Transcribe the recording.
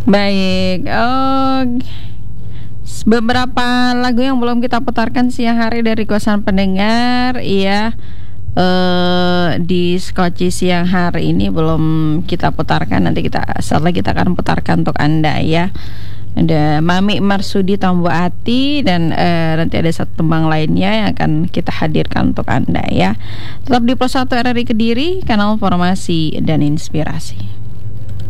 Baik, beberapa lagu yang belum kita putarkan siang hari dari kosan pendengar, iya. Di Skoci siang hari ini belum kita putarkan. Nanti setelah kita akan putarkan untuk Anda ya. Ada Mami Marsudi Tambu Ati dan nanti ada satu tembang lainnya yang akan kita hadirkan untuk Anda ya. Tetap di Pos 1 RRI Kediri, kanal informasi dan inspirasi.